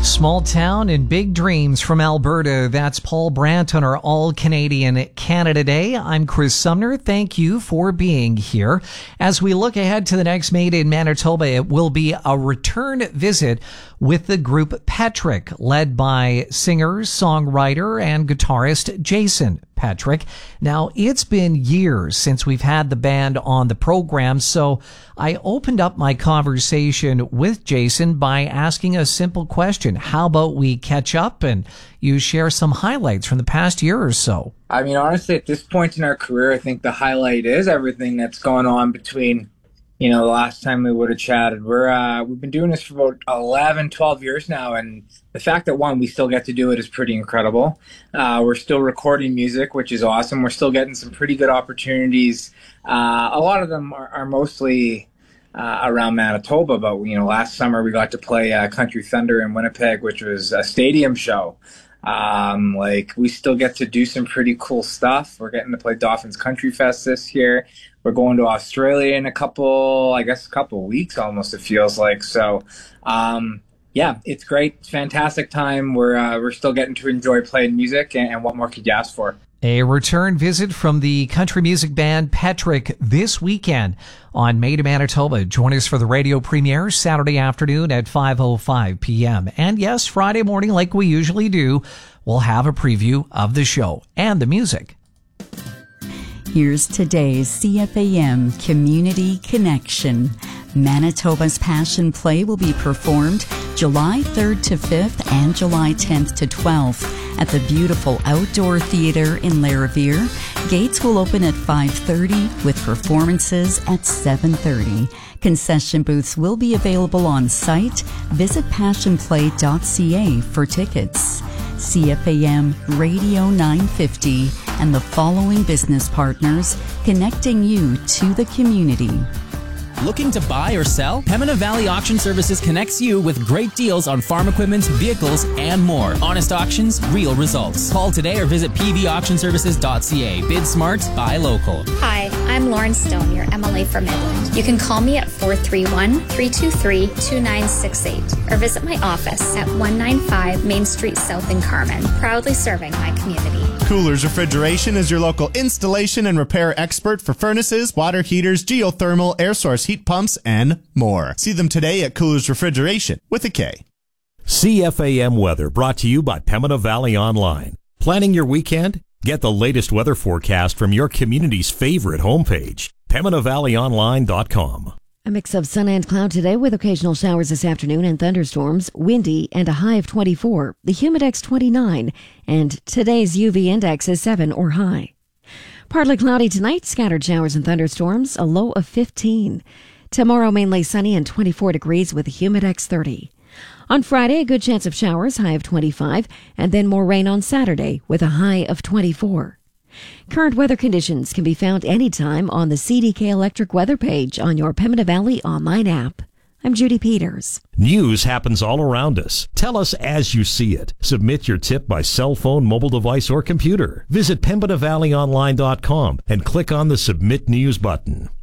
Small town and big dreams from Alberta. That's Paul Brandt on our All-Canadian Canada Day. I'm Chris Sumner. Thank you for being here. As we look ahead to the next Made in Manitoba, it will be a return visit with the group Petrick, led by singer, songwriter, and guitarist Jason Petrick. Now, it's been years since we've had the band on the program, so I opened up my conversation with Jason by asking a simple question. How about we catch up and you share some highlights from the past year or so? I mean, honestly, at this point in our career, I think the highlight is everything that's gone on between, the last time we would have chatted. We've been doing this for about 11, 12 years now, and the fact that, we still get to do it is pretty incredible. We're still recording music, which is awesome. We're still getting some pretty good opportunities. A lot of them are mostly around Manitoba, but, last summer we got to play Country Thunder in Winnipeg, which was a stadium show. We still get to do some pretty cool stuff. We're getting to play Dauphin's Country Fest this year. We're going to Australia in a couple weeks almost, it feels like. So, it's great. It's a fantastic time. We're still getting to enjoy playing music, and what more could you ask for? A return visit from the country music band Petrick this weekend on Made in Manitoba. Join us for the radio premiere Saturday afternoon at 5:05 p.m. And yes, Friday morning, like we usually do, we'll have a preview of the show and the music. Here's today's CFAM Community Connection. Manitoba's Passion Play will be performed July 3rd to 5th and July 10th to 12th at the beautiful Outdoor Theatre in Larivire. Gates will open at 5:30 with performances at 7:30. Concession booths will be available on site. Visit passionplay.ca for tickets. CFAM Radio 950 and the following business partners connecting you to the community. Looking to buy or sell? Pembina Valley Auction Services connects you with great deals on farm equipment, vehicles, and more. Honest auctions, real results. Call today or visit pvauctionservices.ca. Bid smart, buy local. Hi, I'm Lauren Stone, your MLA for Midland. You can call me at 431-323-2968 or visit my office at 195 Main Street South in Carmen, proudly serving my community. Coolers Refrigeration is your local installation and repair expert for furnaces, water heaters, geothermal, air source heat pumps, and more. See them today at Coolers Refrigeration with a K. CFAM weather brought to you by Pembina Valley Online. Planning your weekend? Get the latest weather forecast from your community's favorite homepage, PembinaValleyOnline.com. A mix of sun and cloud today with occasional showers this afternoon and thunderstorms, windy and a high of 24, the humidex 29, and today's UV index is 7 or high. Partly cloudy tonight, scattered showers and thunderstorms, a low of 15. Tomorrow mainly sunny and 24 degrees with a humidex 30. On Friday, a good chance of showers, high of 25, and then more rain on Saturday with a high of 24. Current weather conditions can be found anytime on the CDK Electric weather page on your Pembina Valley online app. I'm Judy Peters. News happens all around us. Tell us as you see it. Submit your tip by cell phone, mobile device, or computer. Visit PembinaValleyOnline.com and click on the Submit News button.